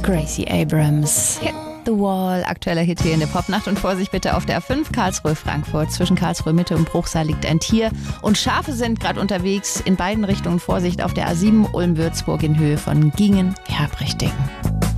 Gracie Abrams. Hit the Wall, aktueller Hit hier in der Popnacht. Und Vorsicht bitte auf der A5 Karlsruhe-Frankfurt. Zwischen Karlsruhe-Mitte und Bruchsal liegt ein Tier. Und Schafe sind gerade unterwegs. In beiden Richtungen Vorsicht auf der A7 Ulm-Würzburg in Höhe von Gingen-Herbrichting.